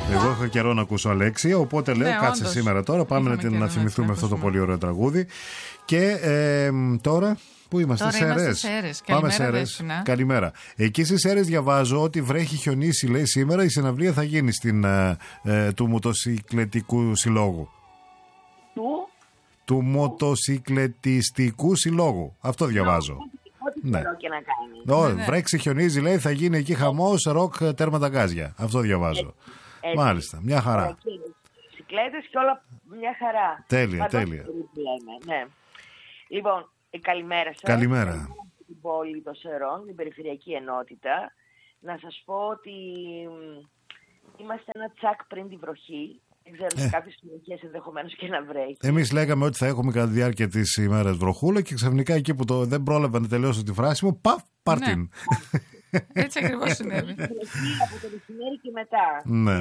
Εγώ είχα καιρό να ακούσω Αλέξια, οπότε λέω κάτσε όντως. Σήμερα τώρα πάμε να θυμηθούμε αυτό το πολύ ωραίο τραγούδι. Και τώρα πού είμαστε, Σέρρες. Πάμε Σέρρες. Καλημέρα. Εκεί στις Σέρρες διαβάζω ότι βρέχει, χιονίσει, λέει σήμερα. Η συναυλία θα γίνει του μοτοσυκλετικού συλλόγου. Του μοτοσυκλετιστικού συλλόγου. Αυτό διαβάζω. Ναι. Ναι. Βρέξει, χιονίζει, λέει, θα γίνει εκεί χαμός, ροκ, τέρμα τα γκάζια. Αυτό διαβάζω. Μάλιστα, μια χαρά. Μπισικλέτες και όλα μια χαρά. Τέλεια. Ναι. Λοιπόν, καλημέρα σας. Καλημέρα. Την πόλη των Σερών, την περιφερειακή ενότητα. Να σας πω ότι είμαστε ένα τσακ πριν τη βροχή. Δεν ξέρω, σε κάποιες συνοικίες ενδεχομένως και να βρέχει. Εμείς λέγαμε ότι θα έχουμε κατά τη διάρκεια της ημέρας βροχούλα και ξαφνικά εκεί που δεν πρόλαβα να τελειώσω τη φράση μου, πάρτιν. Ναι. Έτσι ακριβώς συνέβη. Από το μεσημέρι και μετά. Ναι.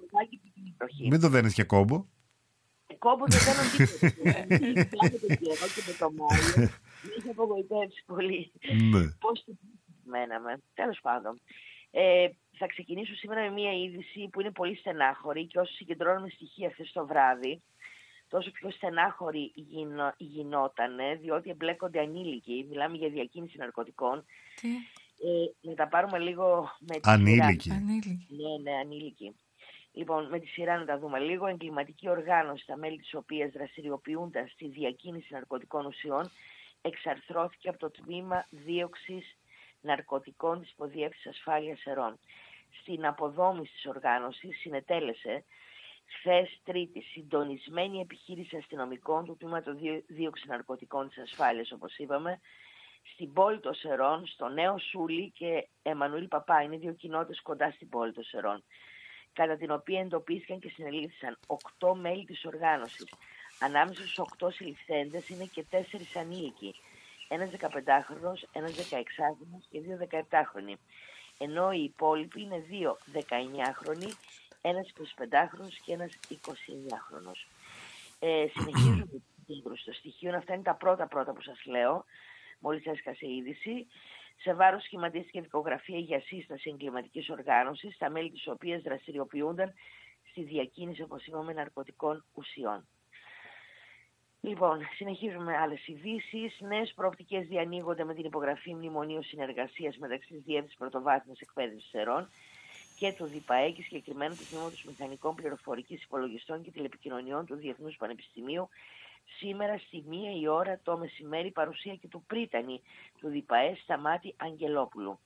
Μην το δένεις και κόμπο. Κόμπο δεν δένω τίποτα. Εγώ και με το Μάιο. Με είχε απογοητεύσει πολύ. Πώς το μέναμε. Τέλος πάντων. Θα ξεκινήσω σήμερα με μια είδηση που είναι πολύ στενάχωρη και όσο συγκεντρώνουμε στοιχεία χθες το βράδυ, τόσο πιο στενάχωρη γινότανε, διότι εμπλέκονται ανήλικοι. Μιλάμε για διακίνηση ναρκωτικών. Τι? Να τα πάρουμε λίγο με τη ανήλικοι. Σειρά. Ναι, ανήλικοι. Λοιπόν, με τη σειρά να τα δούμε λίγο. Εγκληματική οργάνωση, τα μέλη της οποίας δραστηριοποιούνταν στη διακίνηση ναρκωτικών ουσιών, εξαρθρώθηκε από το τμήμα δίωξης ναρκωτικών της Υποδιεύθυνσης Ασφάλειας Σερών. Στην αποδόμηση της οργάνωσης συνετέλεσε χθες Τρίτη συντονισμένη επιχείρηση αστυνομικών του τμήματος δίωξης ναρκωτικών της ασφάλειας, όπως είπαμε, στην πόλη των Σερών, στο Νέο Σούλι και Εμμανουήλ Παπά. Είναι δύο κοινότητες κοντά στην πόλη των Σερών, κατά την οποία εντοπίστηκαν και συνελήφθησαν 8 μέλη της οργάνωσης. Ανάμεσα στους 8 συλληφθέντες είναι και 4 ανήλικοι. Ένας 15χρονος, ένας 16χρονος και 2 17χρονοι. Ενώ οι υπόλοιποι είναι 2 19χρονοι, ένας 25χρονος και ένας 29χρονος. Συνεχίζουμε την σύγκρουση των στοιχείων. Αυτά είναι τα πρώτα που σας λέω. Μόλις έσκασε η είδηση. Σε βάρος σχηματίστηκε δικογραφία για σύσταση εγκληματικής οργάνωσης, τα μέλη της οποίας δραστηριοποιούνταν στη διακίνηση, όπως είπαμε, ναρκωτικών ουσιών. Λοιπόν, συνεχίζουμε με άλλες ειδήσεις. Νέες προοπτικές διανοίγονται με την υπογραφή μνημονίου συνεργασίας μεταξύ της Διεύθυνσης Πρωτοβάθμιας Εκπαίδευσης Σερών και του ΔΙΠΑΕ και συγκεκριμένα του Τμήματος Μηχανικών Πληροφορικής Υπολογιστών και Τηλεπικοινωνιών του Διεθνούς Πανεπιστημίου. Σήμερα στη 1 η ώρα το μεσημέρι παρουσία και του πρίτανη του ΔΙΠΑΕ Σταμάτη Αγγελόπουλου.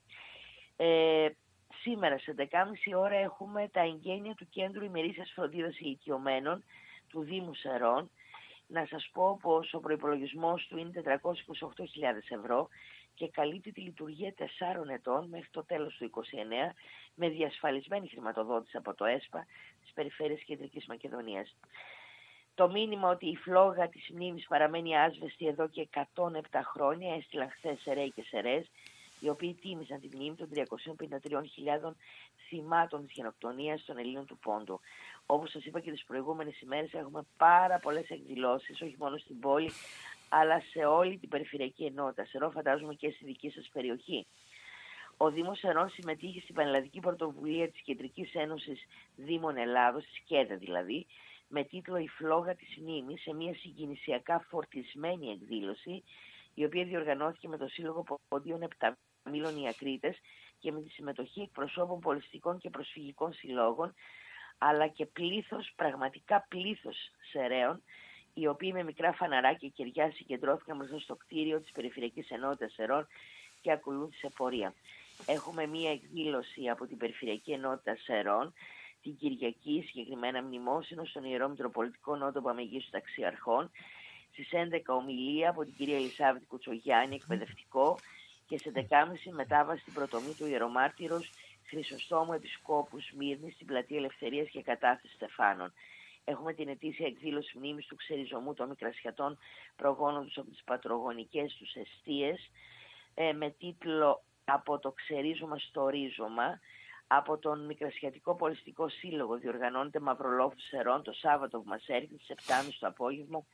Σήμερα σε 11.30 ώρα έχουμε τα εγγένεια του Κέντρου Ημερήσιας Φροντίδας Ηλικιωμένων του Δήμου Σερών. Να σας πω πως ο προϋπολογισμός του είναι 428.000 ευρώ και καλύπτει τη λειτουργία 4 ετών μέχρι το τέλος του 2029 με διασφαλισμένη χρηματοδότηση από το ΕΣΠΑ της Περιφέρειας Κεντρικής Μακεδονίας. Το μήνυμα ότι η φλόγα της μνήμης παραμένει άσβεστη εδώ και 107 χρόνια έστειλαν χθες Σεραίοι και Σερές, οι οποίοι τίμησαν τη μνήμη των 353.000 θυμάτων της γενοκτονίας των Ελλήνων του Πόντου. Όπως σας είπα και τις προηγούμενες ημέρες, έχουμε πάρα πολλές εκδηλώσεις, όχι μόνο στην πόλη, αλλά σε όλη την περιφερειακή ενότητα. Σερών φαντάζομαι και στη δική σας περιοχή. Ο Δήμος Σερών συμμετείχε στην πανελλαδική πρωτοβουλία της Κεντρικής Ένωσης Δήμων Ελλάδος, της ΚΕΔΕ δηλαδή, με τίτλο «Η φλόγα της μνήμης», σε μια συγκινησιακά φορτισμένη εκδήλωση, η οποία διοργανώθηκε με το Σύλλογο Ποντίων Επταμήλων οι Ακρίτες και με τη συμμετοχή εκπροσώπων πολιστικών και προσφυγικών συλλόγων, αλλά και πραγματικά πλήθος Σεραίων, οι οποίοι με μικρά φαναράκια και κεριά συγκεντρώθηκαν μπροστά στο κτίριο της Περιφερειακής Ενότητας Σερών και ακολούθησε πορεία. Έχουμε μία εκδήλωση από την Περιφερειακή Ενότητα Σερών, την Κυριακή, συγκεκριμένα μνημόσυνο στον Ιερό Μητροπολιτικό Νότο Παμεγείου Ταξιαρχών, στις 11 ομιλία από την κυρία Ελισάβετ Κουτσογιάννη, εκπαιδευτικό, και σε 11.30 μετάβαση στην πρωτομή του Ιερομάρτυρος Χρυσοστόμου Επισκόπου Σμύρνης στην Πλατεία Ελευθερίας και Κατάθεσης Στεφάνων. Έχουμε την ετήσια εκδήλωση μνήμης του ξεριζωμού των Μικρασιατών προγόνων τους από τις πατρογονικές τους εστίες, με τίτλο «Από το ξερίζωμα στο ρίζωμα». Από τον Μικρασιατικό Πολιστικό Σύλλογο διοργανώνεται Μαυρολόφου Σερών το Σάββατο που μας έρχεται στις 7.30 το απόγευμα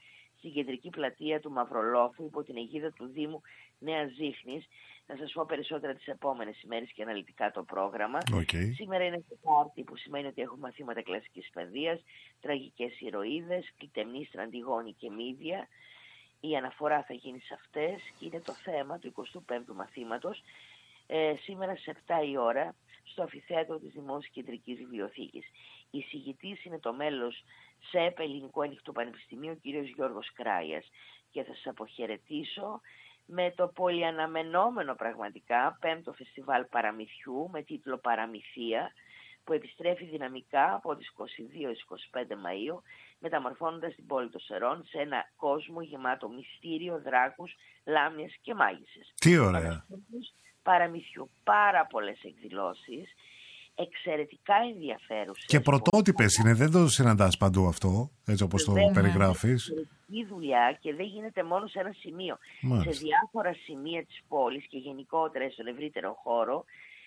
στην κεντρική πλατεία του Μαυρολόφου υπό την αιγίδα του Δήμου Νέας Ζήχνης. Θα σας πω περισσότερα τις επόμενες ημέρες και αναλυτικά το πρόγραμμα. Σήμερα είναι Τετάρτη, που σημαίνει ότι έχουμε μαθήματα κλασικής παιδείας, τραγικές ηρωίδες, Κλητεμνίστρα, Αντιγόνη και Μύδια. Η αναφορά θα γίνει σε αυτές και είναι το θέμα του 25ου μαθήματος. Σήμερα στις 7 η ώρα στο αμφιθέατρο της Δημόσιας Κεντρικής Βιβλιοθήκης. Η εισηγητής είναι το μέλος ΣΕΠ Ελληνικού Ανοιχτού Πανεπιστημίου, ο κ. Γιώργος Κράιας. Και θα σας αποχαιρετήσω με το πολυαναμενόμενο πραγματικά 5ο Φεστιβάλ Παραμυθιού με τίτλο Παραμυθία, που επιστρέφει δυναμικά από τις 22-25 Μαΐου, μεταμορφώνοντας την πόλη των Σερών σε ένα κόσμο γεμάτο μυστήριο, δράκους, λάμιες και μάγισσες. Τι ωραία! Παραμυθιού, πάρα πολλές εκδηλώσεις, εξαιρετικά ενδιαφέρουσες. Και πρωτότυπες είναι, δεν το συναντάς παντού αυτό, έτσι όπως το περιγράφεις. Είναι εξαιρετική δουλειά και δεν γίνεται μόνο σε ένα σημείο. Μάλιστα. Σε διάφορα σημεία της πόλης και γενικότερα στον ευρύτερο χώρο,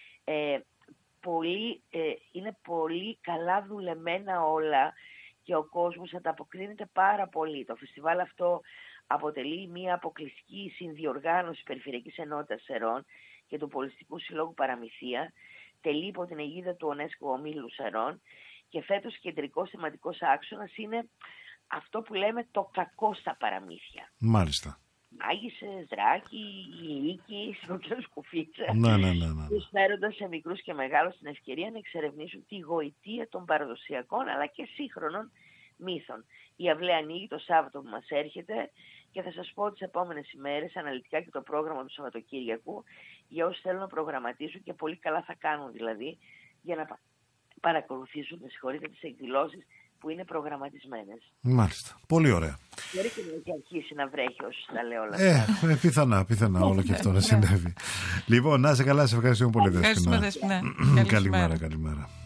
είναι πολύ καλά δουλεμένα όλα και ο κόσμος ανταποκρίνεται πάρα πολύ. Το φεστιβάλ αυτό αποτελεί μια αποκλειστική συνδιοργάνωση Περιφερειακής Ενότητας Σερών και του Πολιτιστικού Συλλόγου Παραμυθία, τελεί υπό την αιγίδα του UNESCO Ομίλου Σερών, και φέτος κεντρικός θεματικός άξονας είναι αυτό που λέμε το κακό στα παραμύθια. Μάλιστα. Μάγισσες, δράκοι, λύκοι, συνοκαίους κουφίτσα, ναι. προσφέροντας σε μικρούς και μεγάλους την ευκαιρία να εξερευνήσουν τη γοητεία των παραδοσιακών αλλά και σύγχρονων μύθων. Η αυλαία ανοίγει το Σάββατο που μας έρχεται και θα σας πω τις επόμενες ημέρες αναλυτικά και το πρόγραμμα του Σαββατοκύριακου για όσους θέλουν να προγραμματίσουν, και πολύ καλά θα κάνουν δηλαδή, για να παρακολουθήσουν, τις εκδηλώσεις που είναι προγραμματισμένες. Μάλιστα. Πολύ ωραία. Μπορεί και να έχει αρχίσει να βρέχει όσους τα λέω όλα αυτά. Πιθανά όλο και αυτό να συνέβη. Λοιπόν, να είσαι καλά, σε ευχαριστούμε πολύ, Δέσποινα. Ευχαριστούμε, Δέσποινα. Καλημέρα.